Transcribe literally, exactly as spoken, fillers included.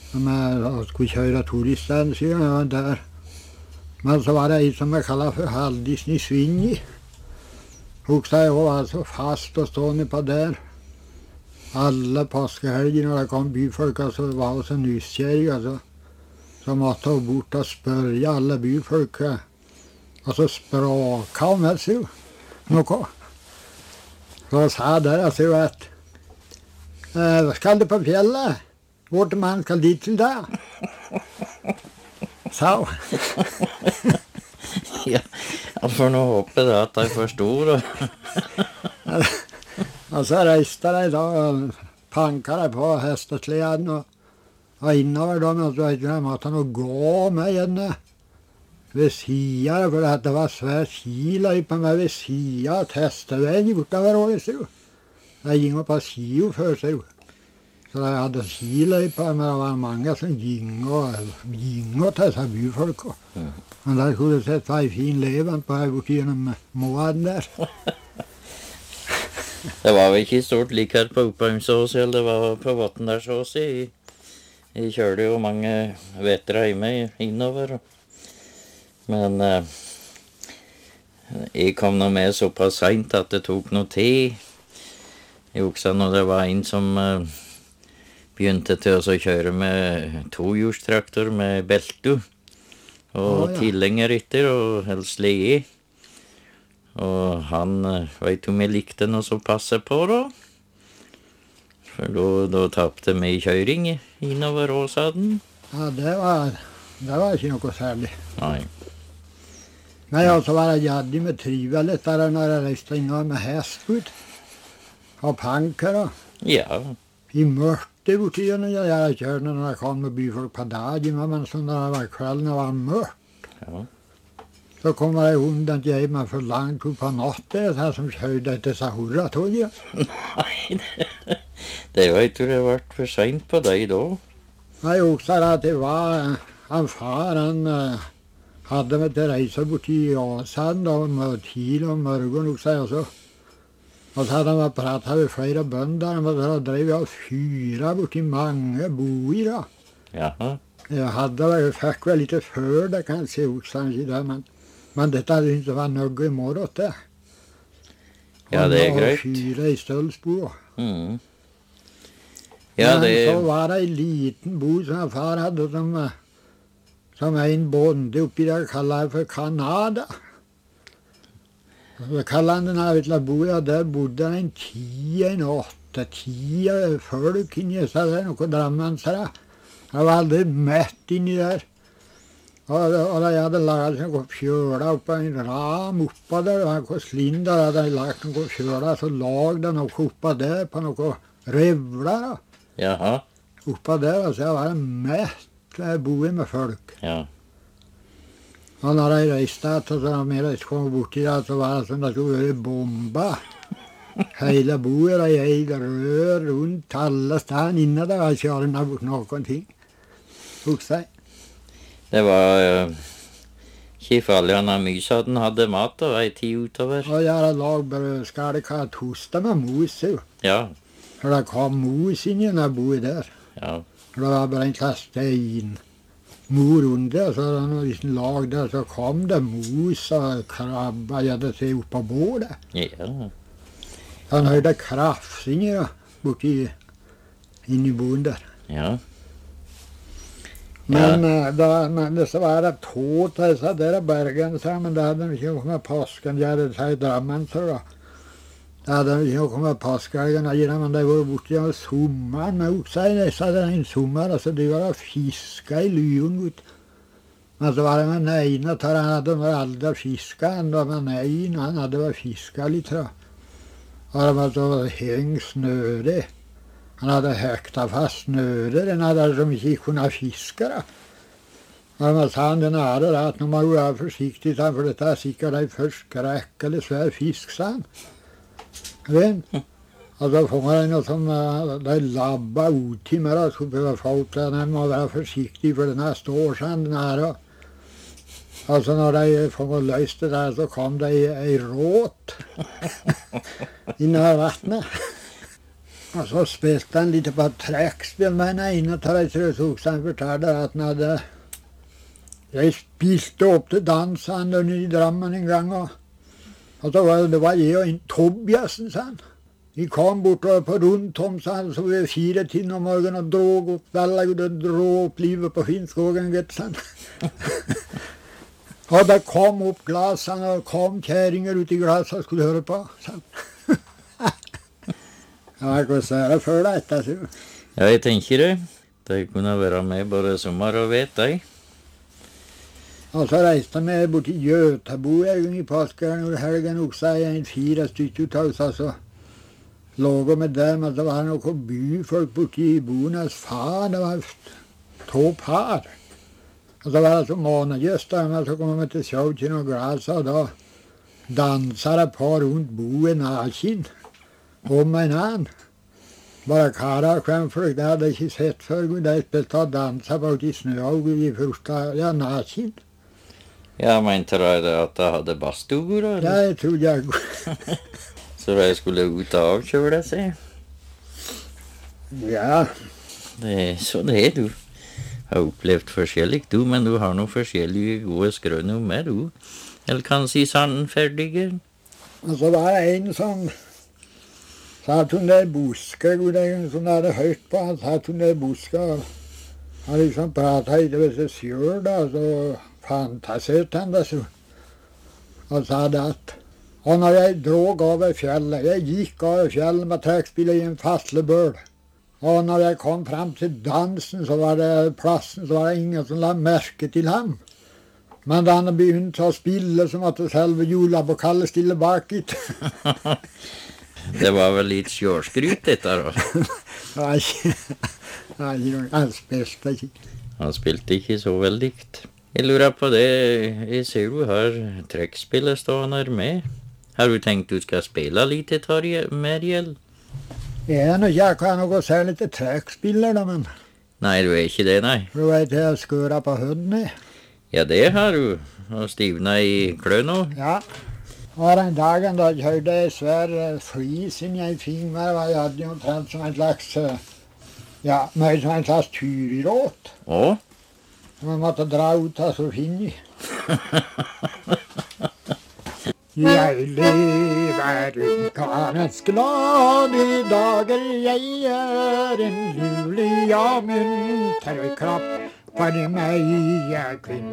Når vi skulle kjøre turistene, sier han, var der. Men så var det en som jeg kaller for Haldisen i Svingi. Husker jeg også var så fast og stående på der. Alle påskehelger når det kom byfolk, så var hun så nysgjerrig, altså. Så måtte hun bort og spørre alle byfolk. Og så språka hun med seg noe. Så sa der, altså, at eh, skal du på fjellet? Vårt mann skal dit til deg. Sa hun. Ja, jeg får nå håpe da at jeg forstår. Og så reiste de da, og panka de på hestesleden og, og innover da, men så de måtte nå gå med henne ved sida, for det var svært skiløype med ved sida av hesteveien bortover året, sier hun. De gikk på skio før, sier hun. Så de hadde skiløype, men det var mange som gikk og til disse byfolka. Mm. Men der skulle du sett en fin leven på vei bort gjennom måen der. Det var vel ikke stort likhet på Oppheimsås, eller det var på Vatndarsås. Jeg, jeg kjørte jo mange vetter hjemme innover. Men eh, jeg kom nå med såpass sent at det tok noe tid. Jeg husker når det var en som eh, begynte til å kjøre med tohjulstraktor med beltu. Og oh, ja. Tilhengerrytter og helst leie. Og han vet om jeg likte noe så passe på da. For da, da tappte vi i kjøring innover Åsaden. Ja, det var, det var ikke noe særlig. Nei. Nei, altså var det jaddig med trivelig der når jeg reiste innover med hest ut. Og panker da. Ja. I mørte borti gjennom jeg kjørte når jeg kom med byfolk på dagen, men så når det var kvelden og var mørkt. Ja. Så kom det hunden til hjemme for langt ut på natten, det som kjøyde etter seg hurratoget. Nei, det, det vet du, det ble for sent på deg da. Jeg husker at det var, han far, han uh, hadde med til reise borti Åsand, og med tidlig om morgenen, husker jeg også. Og så hadde han pratet med flere bønder, og så drev jeg og fyra borti mange boer da. Jaha. Jeg hadde vel, fikk vel litt før det, kanskje, husker han ikke det, men... Men dette syntes jeg var nøgge i morgen til. Ja, det er greit. Og fyre i stølsbo. Mm. Ja, men det... så var det en liten bo som far hadde, som, som en bonde oppi der, kallet jeg for Kanada. Så kallet han den her til bo, ja, der bodde en ti, en åtte, ti folk inni seg der, noe drammensere. Det var aldri mett inni der. Og, og jeg hadde laget noen fjøla oppe en ram oppe der, og noen slinder hadde jeg lagt noen fjøla, så lag det noe oppe der på noen revler da. Jaha. Oppe der, og så jeg var mest boet med folk. Ja. Og når jeg reiste, så da jeg kom borti der, så var det som det skulle være bomba. Hele boet, og jeg rør rundt alle steder inne der, og jeg kjørte bort noen ting. Tok seg. Det var uh, ikke farlig han av Mysaden hadde mat og ei tid utover. Og jeg hadde lag brødskade hva jeg toste med mos, jo. Ja. For det kom mos inn i når jeg bodde der. Ja. For det var bare en klasse stein. Mor under, så da når jeg lag der, så kom det mos og krabba, jeg hadde sett oppe på bålet. Ja. Han hørte krafsinger da, borti inn i boen der. Ja. Men, ja. da, men det så var det to til disse der bergensere, men det hadde de ikke noe med påsken, de hadde seg drammenser da. Det hadde de ikke noe med påskehelgen, men de var borte om sommeren med oppseg, disse der en sommer, altså de var og fisket i lyon, gut. Men så var det med den ene, tar han hadde aldri fisket, han var med den ene, han hadde vært fisket litt, da. Og det var så heng snøre. Han hadde hekta fast snøre, den hadde som ikke kunne fiske, da. Og man sa han den ære da, at nå må du være forsiktig, for dette er sikkert en først skrekk eller svær fisk, sa han. Ven? Og så får man noe som, de labba utimer, da, så prøver folk til den, må være forsiktig, for den her står sånn, den ære. Og så når de får løst det der, så kom det ei råt innover vattnet. Og så spilte han litt på trekkspill med en ene av de trøsoksene forteller at han hadde Jeg spilte opp til dans han der nede i Drammen en gang, og, og så var det var jeg og en Tobiasen, sa han. Vi kom bortover på Rundtom, sa han, så vi fire timer om morgenen og drog opp veldig, og drog opp livet på Finnskogen, gutt, sa han. Og det kom opp glassene, og kom kjæringer ut i glasset og skulle høre på, sa han. Ja, hvordan er det for deg, etter, så? Ja, jeg tenker det. De kunne være med både sommer og vet, de. Og så reiste vi bort til Gjøtabo en gang i påsken og helgen også, en fire stykker ut av oss, altså. Lå med dem, og så var det noen byfolk borte i Bonas far, det var to par. Og så var det så månedgjøster, og så kom vi til sjøkjen og glaset, og da danset det par rundt boet naken, om en annen. Bare karer og kvenfolk, det hadde jeg ikke sett før, de spilte og danset bort i snø, og vi første, ja, naken. Ja, mente de at de hadde badstue, da? Ja, jeg trodde jeg... Så de skulle ut og avkjøle seg? Ja. Det er så det er, du. Har opplevd forskjellig, du, men du har noen forskjellige gode skrøner med, du. Eller kan si sannferdige. Og så var det en som sa at hun der buska, som jeg hadde hørt på, han sa at hun der buska, han liksom pratet i det ved seg selv, da, så fantaserte han det, så. Og sa det at, og når jeg drog over fjellet, jeg gikk over fjellet med trekkspillet i en fastlebøl, og når jeg kom frem til dansen, så var det plassen, så var det ingen som la merke til ham. Men da han begynte å spille, så måtte selve julabokallet stille bakit. Det var vel litt sjåskryt, dette da? Det var ikke, det var ikke noe, han spilte ikke. Han spilte ikke så veldig. Jeg lurer på det, jeg ser du har trekkspillet stående med. Har du tenkt du skal spille litt mer, Gjell? Jeg er nok ikke akkurat noe særlig til trekkspiller, da, men... Nei, du er ikke det, nei. Du vet jeg har skøret på hødene. Ja, det har du. Og stivnet i kløna. Ja. Og den dagen da kjørte jeg svær flis inn i en finvær, og jeg hadde jo omtrent som en slags, ja, mer som en slags turyråt. Å? Man måtte dra ut av så finnig. Jeg lever ungkarens glade dager, jeg er en lulig og munter kropp, for meg er kvinne.